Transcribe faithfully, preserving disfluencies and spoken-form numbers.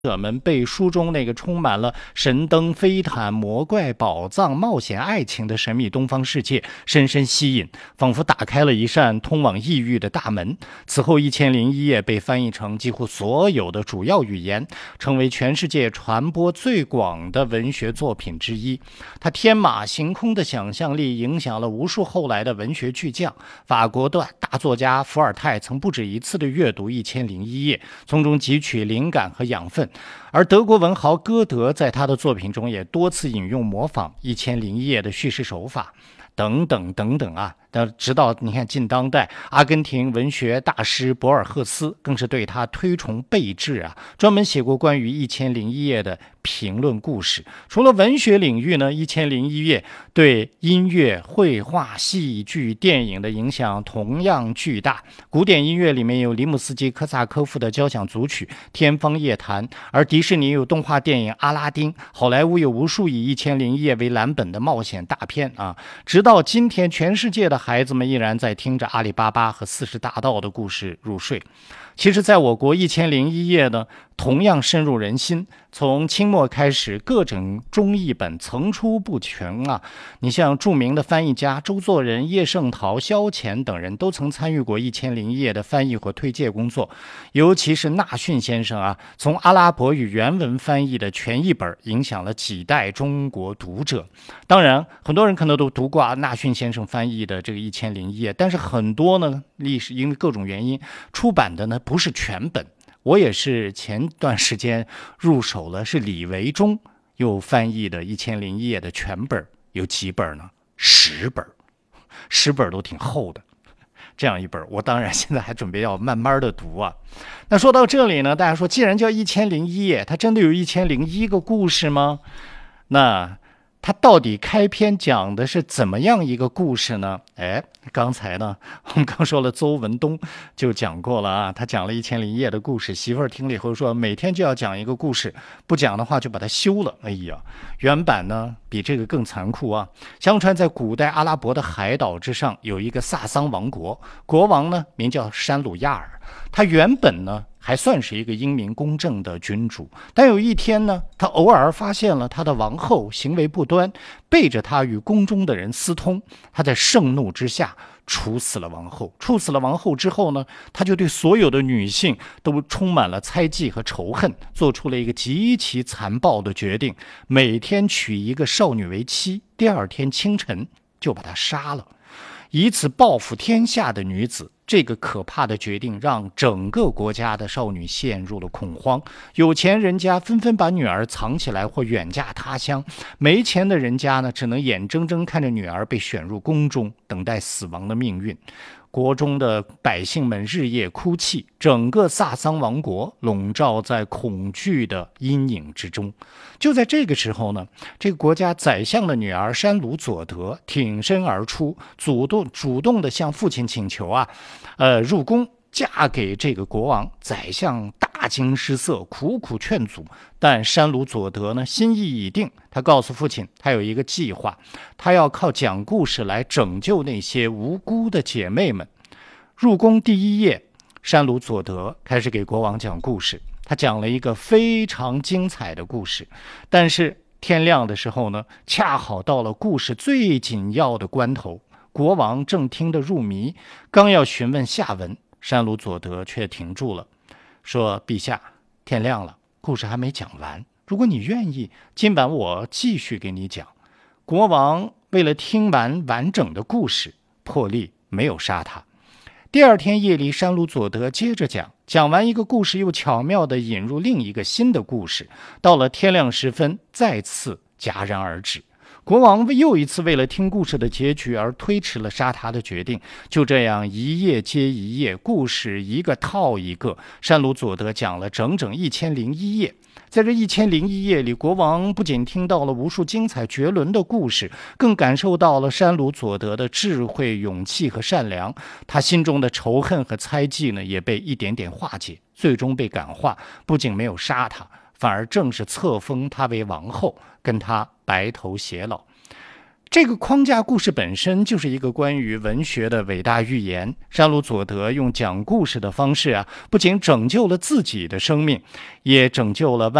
者们被书中那个充满了神灯飞毯、魔怪宝藏、冒险爱情的神秘东方世界深深吸引，仿佛打开了一扇通往异域的大门。此后，《一千零一夜》被翻译成几乎所有的主要语言，成为全世界传播最广的文学作品之一。它天马行空的想象力影响了无数后来的文学巨匠。法国的大作家伏尔泰曾不止一次地阅读《一千零一夜》，从中汲取灵感和养分。而德国文豪歌德在他的作品中也多次引用模仿《一千零一夜》的叙事手法，等等等等啊。直到你看近当代，阿根廷文学大师博尔赫斯更是对他推崇备至啊，专门写过关于《一千零一夜》的评论故事。除了文学领域呢，《一千零一夜》对音乐、绘画、戏剧、电影的影响同样巨大。古典音乐里面有里姆斯基科萨科夫的交响组曲《天方夜谭》，而迪士尼有动画电影《阿拉丁》，好莱坞有无数以《一千零一夜》为蓝本的冒险大片啊。直到今天，全世界的孩子们依然在听着阿里巴巴和四十大盗的故事入睡。其实在我国，《一千零一夜》呢同样深入人心。从清末开始，各种中译本层出不穷啊。你像著名的翻译家周作人、叶圣陶、萧乾等人都曾参与过《一千零一夜》的翻译或推介工作。尤其是纳逊先生啊，从阿拉伯语原文翻译的全译本，影响了几代中国读者。当然，很多人可能都读过纳逊先生翻译的这个《一千零一夜》，但是很多呢，历史因为各种原因出版的呢不是全本。我也是前段时间入手了，是李维忠又翻译的《一千零一夜》的全本，有几本呢？十本，十本都挺厚的。这样一本，我当然现在还准备要慢慢的读啊。那说到这里呢，大家说，既然叫《一千零一夜》，它真的有一千零一个故事吗？那它到底开篇讲的是怎么样一个故事呢？哎，刚才呢，我们刚说了，邹文东就讲过了啊，他讲了《一千零一夜》的故事，媳妇儿听了以后说，每天就要讲一个故事，不讲的话就把它休了。哎呀，原版呢比这个更残酷啊！相传在古代阿拉伯的海岛之上有一个萨桑王国，国王呢名叫山鲁亚尔，他原本呢还算是一个英明公正的君主，但有一天呢，他偶尔发现了他的王后行为不端，背着他与宫中的人私通，他在盛怒之下处死了王后。处死了王后之后呢，他就对所有的女性都充满了猜忌和仇恨，做出了一个极其残暴的决定，每天娶一个少女为妻，第二天清晨就把她杀了，以此报复天下的女子。这个可怕的决定让整个国家的少女陷入了恐慌，有钱人家纷纷把女儿藏起来或远嫁他乡，没钱的人家呢，只能眼睁睁看着女儿被选入宫中，等待死亡的命运。国中的百姓们日夜哭泣，整个萨桑王国笼罩在恐惧的阴影之中。就在这个时候呢，这个国家宰相的女儿山鲁佐德挺身而出，主动主动的向父亲请求啊，呃，入宫嫁给这个国王。宰相大惊失色，苦苦劝阻，但山鲁佐德呢心意已定，他告诉父亲，他有一个计划，他要靠讲故事来拯救那些无辜的姐妹们。入宫第一夜，山鲁佐德开始给国王讲故事，他讲了一个非常精彩的故事，但是天亮的时候呢，恰好到了故事最紧要的关头，国王正听得入迷，刚要询问下文，山鲁佐德却停住了，说，陛下，天亮了，故事还没讲完，如果你愿意，今晚我继续给你讲。国王为了听完完整的故事，破例没有杀他。第二天夜里，山鲁佐德接着讲，讲完一个故事，又巧妙地引入另一个新的故事。到了天亮时分，再次戛然而止。国王又一次为了听故事的结局而推迟了杀他的决定。就这样一夜接一夜，故事一个套一个，山鲁佐德讲了整整一千零一夜。在这一千零一夜里，国王不仅听到了无数精彩绝伦的故事，更感受到了山鲁佐德的智慧、勇气和善良。他心中的仇恨和猜忌呢，也被一点点化解，最终被感化。不仅没有杀他，反而正是册封他为王后，跟他白头偕老。 这个框架故事本身就是一个关于文学的伟大寓言。山鲁佐德用讲故事的方式啊，不仅拯救了自己的生命，也拯救了万